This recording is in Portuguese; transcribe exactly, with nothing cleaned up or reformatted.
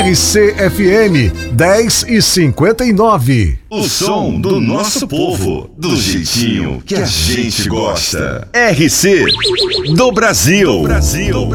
R C F M dez e cinquenta e nove. O som do nosso povo, do jeitinho que a gente gosta. R C do Brasil. Do Brasil.